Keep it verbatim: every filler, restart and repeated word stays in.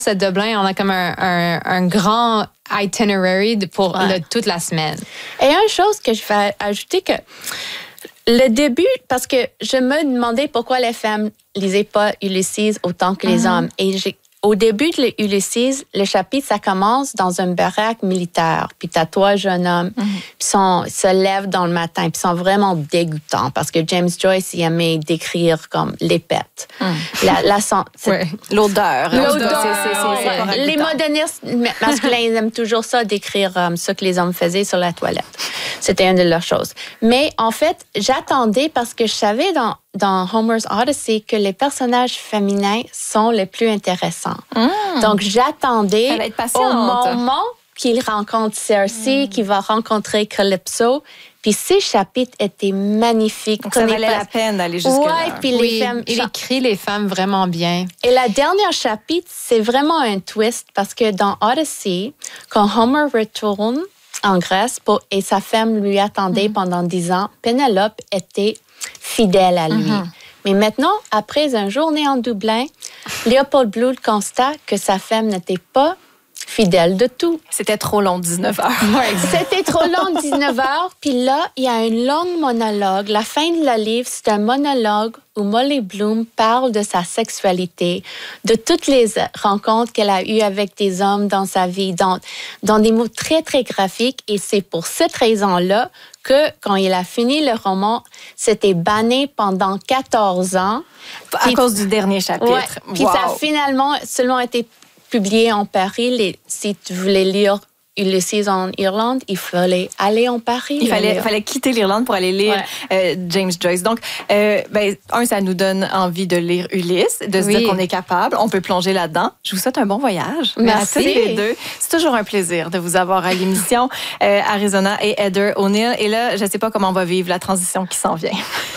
à Dublin, on a comme un, un, un grand itinerary pour Ouais. le, toute la semaine. Et une chose que je vais ajouter, que le début, parce que je me demandais pourquoi les femmes lisaient pas Ulysses autant que les Mm-hmm. hommes. Et j'ai Au début de Ulysses, le chapitre, ça commence dans une baraque militaire. Puis t'as trois jeunes hommes, Mm-hmm. puis sont, se lèvent dans le matin, puis sont vraiment dégoûtants parce que James Joyce, il aimait décrire comme les pètes. Mm. La, la, sen- c'est- Ouais. L'odeur. L'odeur, C'est- c'est- c'est- c'est ouais. pas Les ragoûtant. modernistes masculins, ils aiment toujours ça, décrire um, ce que les hommes faisaient sur la toilette. C'était une de leurs choses. Mais en fait, j'attendais parce que je savais dans, dans Homer's Odyssey que les personnages féminins sont les plus intéressants. Mm. Donc, j'attendais Fallait être au patiente. moment qu'il rencontre Cersei, qu'il va rencontrer Calypso. Puis ces chapitres étaient magnifiques. Donc, ça Prenez valait pas- la peine d'aller jusque-là. Ouais, puis les Oui, femmes... il écrit les femmes vraiment bien. Et la dernière chapitre, c'est vraiment un twist parce que dans Odyssey, quand Homer retourne en Grèce pour, et sa femme lui attendait Mm-hmm. pendant dix ans, Pénélope était fidèle à lui. Mm-hmm. Mais maintenant, après une journée en Dublin, Léopold Blood constate que sa femme n'était pas fidèle de tout. C'était trop long, dix-neuf heures. C'était trop long, dix-neuf heures. Puis là, il y a un long monologue. La fin de la livre, c'est un monologue où Molly Bloom parle de sa sexualité, de toutes les rencontres qu'elle a eues avec des hommes dans sa vie, dans, dans des mots très, très graphiques. Et c'est pour cette raison-là que, quand il a fini le roman, c'était banni pendant quatorze ans. À Puis- cause du dernier chapitre. Ouais. Puis ça a Wow. finalement seulement été publié en Paris. Les, si tu voulais lire Ulysses en Irlande, il fallait aller en Paris. Il fallait, lire. fallait quitter l'Irlande pour aller lire euh, James Joyce. Donc, euh, ben, un, ça nous donne envie de lire Ulysse, de se Oui. dire qu'on est capable, on peut plonger là-dedans. Je vous souhaite un bon voyage. Merci. À toutes les deux. C'est toujours un plaisir de vous avoir à l'émission. euh, Arizona et Heather O'Neill. Et là, je ne sais pas comment on va vivre la transition qui s'en vient.